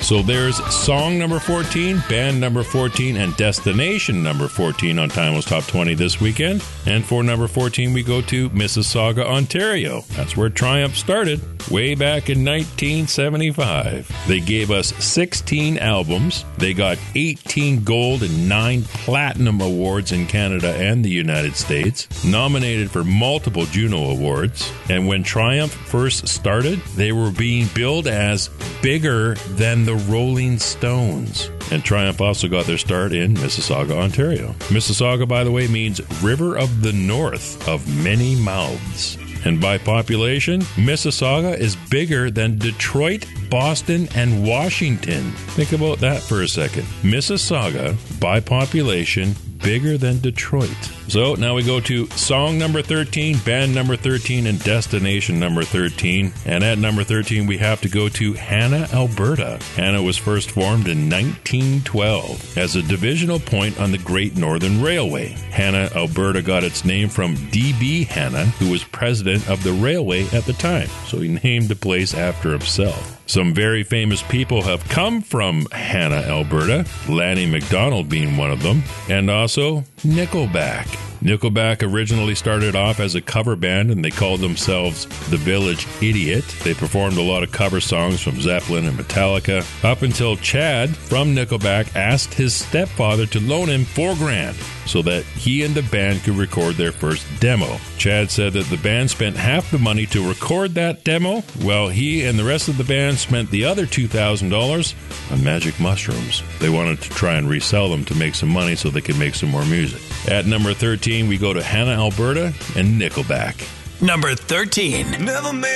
So there's song number 14, band number 14, and destination number 14 on Timeless Top 20 this weekend. And for number 14, we go to Mississauga, Ontario. That's where Triumph started way back in 1975. They gave us 16 albums. They got 18 gold and 9 platinum awards in Canada and the United States, nominated for multiple Juno Awards. And when Triumph first started, they were being billed as bigger than the Rolling Stones. And Triumph also got their start in Mississauga, Ontario. Mississauga, by the way, means River of the North of many mouths. And by population, Mississauga is bigger than Detroit, Boston, and Washington. Think about that for a second. Mississauga, by population, bigger than Detroit. So now we go to song number 13, band number 13, and destination number 13. And at number 13, we have to go to Hanna, Alberta. Hanna was first formed in 1912 as a divisional point on the Great Northern Railway. Hanna, Alberta got its name from D.B. Hanna, who was president of the railway at the time. So he named the place after himself. Some very famous people have come from Hanna, Alberta, Lanny McDonald being one of them, and also Nickelback. Nickelback originally started off as a cover band, and they called themselves The Village Idiot. They performed a lot of cover songs from Zeppelin and Metallica, up until Chad from Nickelback asked his stepfather to loan him $4,000 so that he and the band could record their first demo. Chad said that the band spent half the money to record that demo, while he and the rest of the band spent the other $2,000 on magic mushrooms. They wanted to try and resell them to make some money so they could make some more music. At number 13, we go to Hanna, Alberta, and Nickelback. Number 13. Never made